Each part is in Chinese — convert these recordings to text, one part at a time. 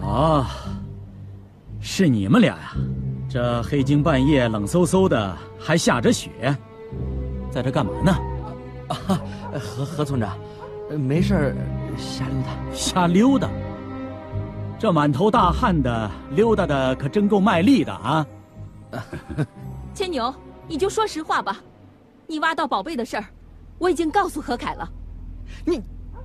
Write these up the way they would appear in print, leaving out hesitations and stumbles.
哦，是你们俩呀？这黑更半夜冷飕飕的，还下着雪，在这干嘛呢？ 何村长，没事儿，瞎溜达。 瞎溜达？这满头大汗的溜达的可真够卖力的啊！ 牵牛，你就说实话吧，你挖到宝贝的事儿，我已经告诉何凯了。 你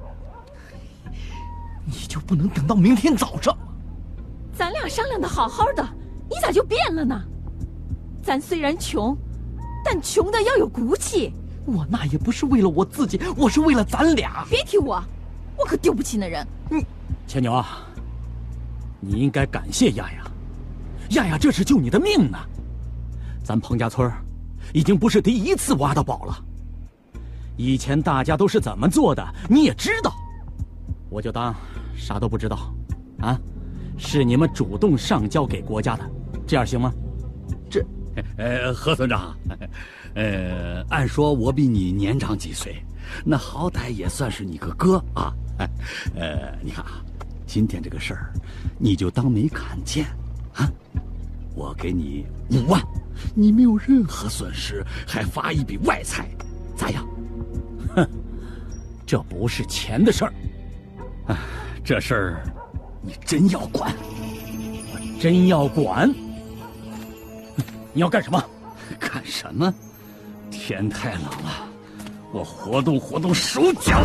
就不能等到明天早上？ 咱俩商量的好好的，你咋就变了呢？咱虽然穷，但穷的要有骨气。 我那也不是为了我自己，我是为了咱俩。 别提我，我可丢不起那人。 牵牛啊，你应该感谢丫丫，丫丫这是救你的命呢。咱彭家村已经不是第一次挖到宝了，以前大家都是怎么做的，你也知道，我就当啥都不知道，啊，是你们主动上交给国家的，这样行吗？ 何村长，按说我比你年长几岁，那好歹也算是你个哥啊。你看啊，今天这个事儿，你就当没看见啊。我给你5万，你没有任何损失，还发一笔外财，咋样？ 哼，这不是钱的事儿。 这事儿你真要管？ 我真要管？你要干什么？ 干什么？天太冷了，我活动活动手脚。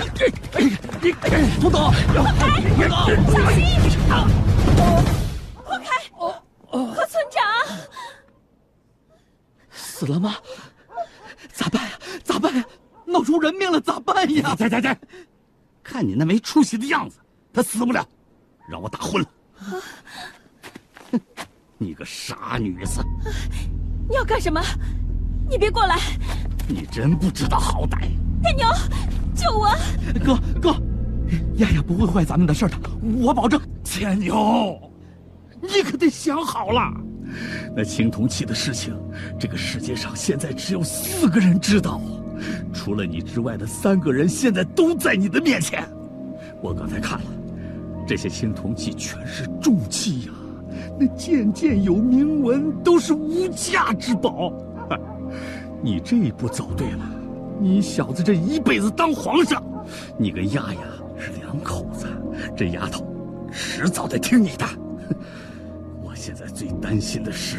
涂总， 小心！活开！何村长， 死了吗？咋办呀？咋办呀？闹出人命了咋办呀？ 在，看你那没出息的样子，他死不了，让我打昏了。你个傻女子！ 你要干什么？你别过来！ 你真不知道好歹！ 天牛，救我！ 哥，丫丫不会坏咱们的事的，我保证。 牵牛，你可得想好了，那青铜器的事情，这个世界上现在只有4个人知道，除了你之外的3个人现在都在你的面前。我刚才看了，这些青铜器全是重器呀。那件件有铭文，都是无价之宝。你这一步走对了，你小子这一辈子当皇上，你跟丫丫是2口子，这丫头迟早得听你的。我现在最担心的是，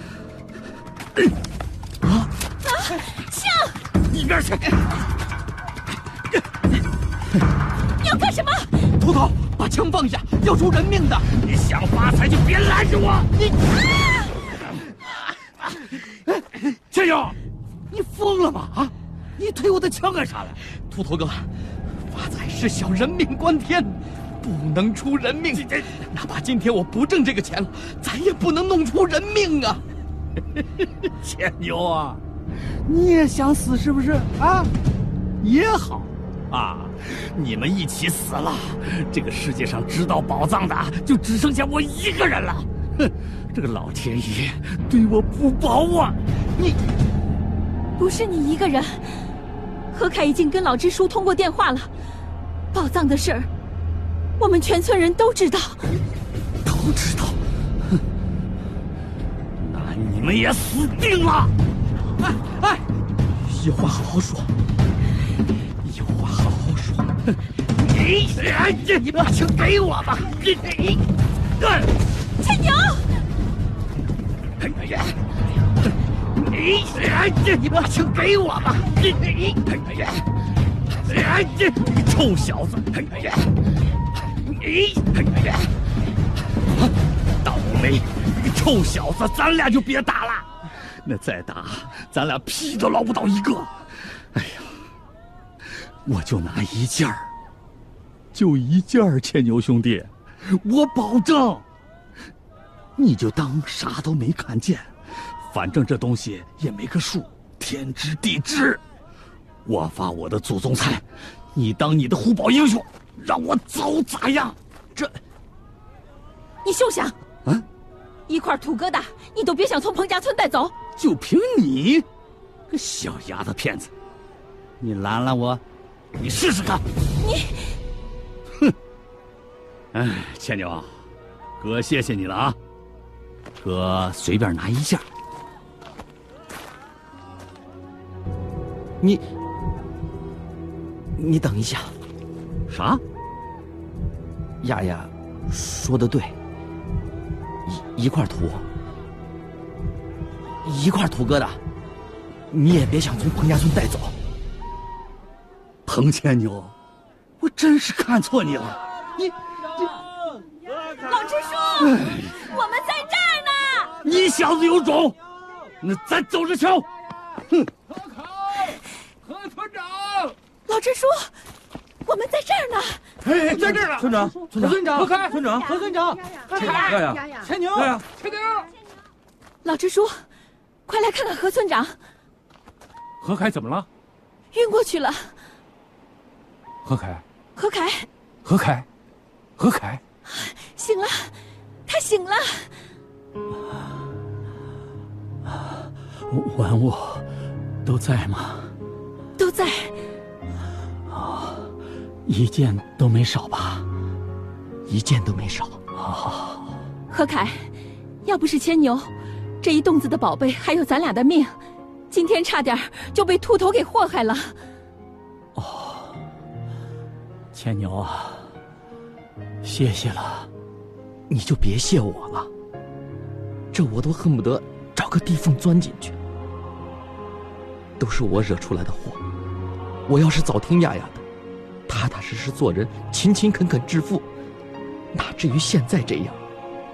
枪！ 一边去！ 你要干什么？ 秃头，把枪放下，要出人命的！ 你想发财就别拦着我！千友，你疯了吗？啊！你推我的枪干啥来？ 秃头哥，发财是小，人命关天，不能出人命。哪怕今天我不挣这个钱了，咱也不能弄出人命啊！ 千牛啊，你也想死是不是？啊，也好，啊，你们一起死了，这个世界上知道宝藏的就只剩下我一个人了。哼，这个老天爷对我不薄啊！你不是你一个人，何凯已经跟老支书通过电话了，宝藏的事儿，我们全村人都知道。 都知道？哼，那你们也死定了！ 哎，有话好好说，有话好好说。 你把枪给我吧！ 千牛， 你把枪给我吧！你臭小子！倒霉！臭小子，咱俩就别打了。那再打，咱俩屁都捞不到一个。哎呀，我就拿1件儿，就1件儿，牵牛兄弟，我保证。你就当啥都没看见，反正这东西也没个数，天知地知。我发我的祖宗财，你当你的护宝英雄，让我走咋样？这， 你休想！ 啊， 一块土疙瘩你都别想从彭家村带走。 就凭你，个小丫头片子，你拦拦我，你试试看。 你， 哼！哎，牵牛， 哥谢谢你了啊。 哥随便拿一下。 你等一下。 啥？ 丫丫说的对，一块土疙瘩，你也别想从彭家村带走。 彭千牛，我真是看错你了。 老支书，我们在这儿呢。 你小子有种，那咱走着瞧。哼！ 何村长， 老支书，我们在这儿呢。 哎，在这儿呢。 村长， 何村长， 何开， 村长，何村长， 丫丫， 牵牛，牵牛。 老支书，快来看看何村长， 何凯怎么了？ 晕过去了。 何凯， 何凯， 何凯，何凯， 醒了，他醒了。 文物都在吗？ 都在。 一件都没少吧？ 一件都没少。 何凯，要不是牵牛，这一洞子的宝贝还有咱俩的命，今天差点就被秃头给祸害了。 牵牛啊，谢谢了。 你就别谢我了，这我都恨不得找个地缝钻进去。都是我惹出来的祸，我要是早听丫丫的，踏踏实实做人，勤勤恳恳致富，哪至于现在这样？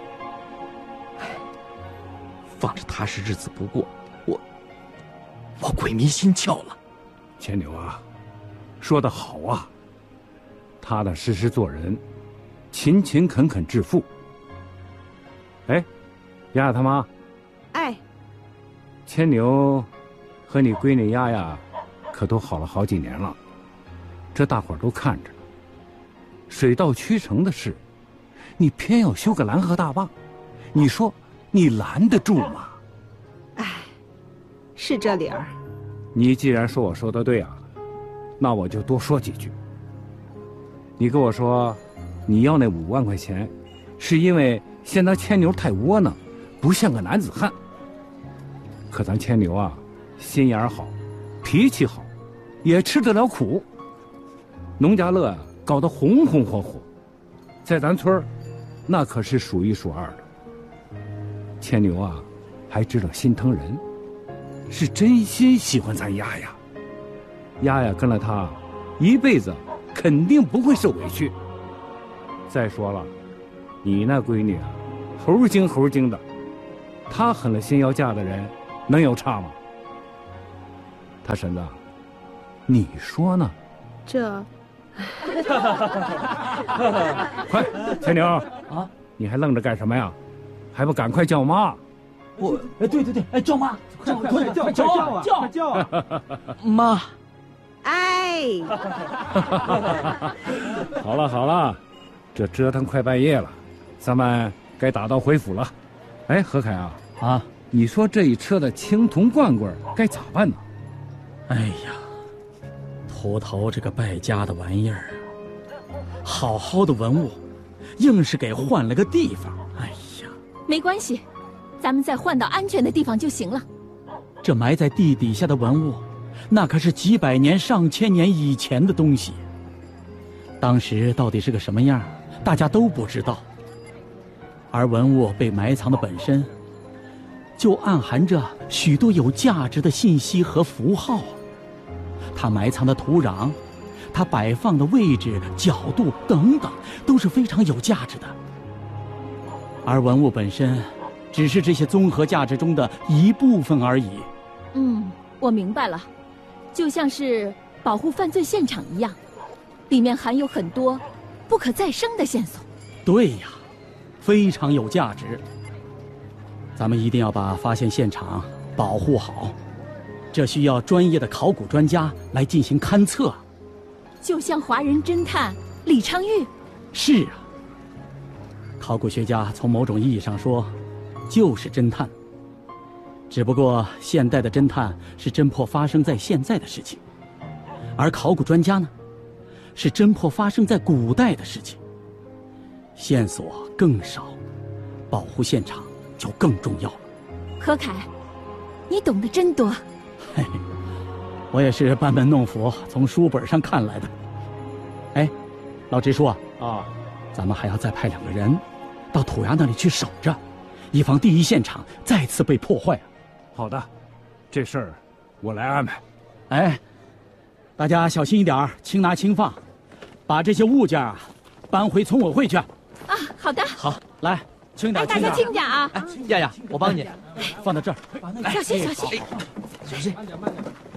放着踏实日子不过，我鬼迷心窍了。 牵牛啊，说得好啊，踏踏实实做人，勤勤恳恳致富。哎，丫丫他妈， 哎， 牵牛和你闺女丫丫可都好了好几年了，这大伙儿都看着呢。水到渠成的事，你偏要修个拦河大坝，你说你拦得住吗？ 哎，是这理儿。 你既然说我说的对啊，那我就多说几句。你跟我说，你要那5万块钱，是因为嫌他牵牛太窝囊，不像个男子汉。可咱牵牛啊，心眼好，脾气好，也吃得了苦。农家乐搞得红红火火，在咱村儿，那可是数一数二的。牵牛啊，还知道心疼人，是真心喜欢咱丫丫。丫丫跟了他，一辈子肯定不会受委屈。再说了，你那闺女啊，猴精猴精的，她狠了心要嫁的人，能有差吗？他婶子，你说呢？ 这， 快，牵牛啊， 你还愣着干什么呀？还不赶快叫妈！ 对，叫妈，快叫啊！ 妈， 哎， 好了，这折腾快半夜了，咱们该打道回府了。哎，何凯啊，你说这一车的青铜罐罐该咋办呢？ 哎呀，秃头这个败家的玩意儿，好好的文物，硬是给换了个地方。哎呀， 没关系，咱们再换到安全的地方就行了。 这埋在地底下的文物，那可是几百年、上千年以前的东西。当时到底是个什么样，大家都不知道。而文物被埋藏的本身，就暗含着许多有价值的信息和符号。它埋藏的土壤，它摆放的位置、角度等等，都是非常有价值的。而文物本身，只是这些综合价值中的一部分而已。 我明白了，就像是保护犯罪现场一样，里面含有很多不可再生的线索。 对呀，非常有价值。咱们一定要把发现现场保护好，这需要专业的考古专家来进行勘测。 就像华人侦探李昌钰。 是啊，考古学家从某种意义上说，就是侦探。只不过现代的侦探是侦破发生在现在的事情，而考古专家呢，是侦破发生在古代的事情。线索更少， 保护现场就更重要了。 何凯，你懂得真多。 嘿嘿，我也是班门弄斧，从书本上看来的。哎，老支书啊，咱们还要再派2个人到土衙那里去守着，以防第一现场再次被破坏啊。 好的，这事儿我来安排。 哎，大家小心一点，轻拿轻放，把这些物件啊搬回村委会去。 啊，好的。 好，来，轻点， 大家轻点啊！ 哎，亚亚，我帮你， 放到这儿。 小心，小心。 小心。